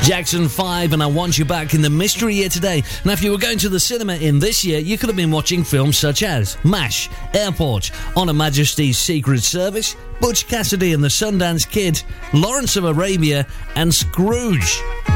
Jackson 5 and I Want You Back in the mystery year today. Now, if you were going to the cinema in this year, you could have been watching films such as MASH, Airport, On Her Majesty's Secret Service, Butch Cassidy and the Sundance Kid, Lawrence of Arabia and Scrooge.